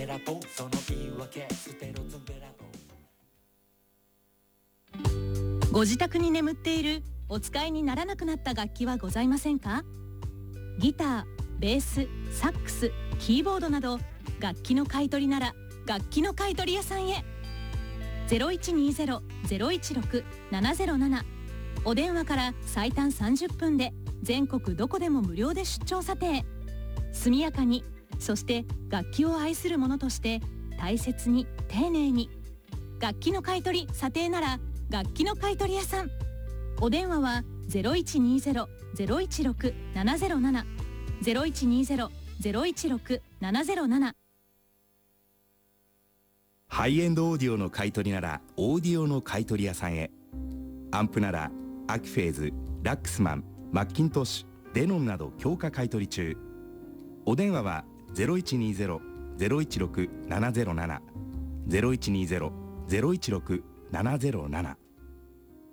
べらぼうその言い訳捨てろずんべらぼう。 ご自宅に眠っているお使いにならなくなった楽器はございませんか？ギター、ベース、サックス、キーボードなど楽器の買い取りなら楽器の買い取り屋さんへ。0120-016-707、お電話から最短30分で全国どこでも無料で出張査定。速やかに、そして楽器を愛する者として大切に丁寧に。楽器の買い取り査定なら楽器の買い取り屋さん。お電話は0120-016-707、0120-016-707。 ハイエンドオーディオの買い取りならオーディオの買い取り屋さんへ。アンプならアキフェーズ、ラックスマン、マッキントッシュ、デノンなど強化買い取り中。お電話は0120-016-707、0120-016-707。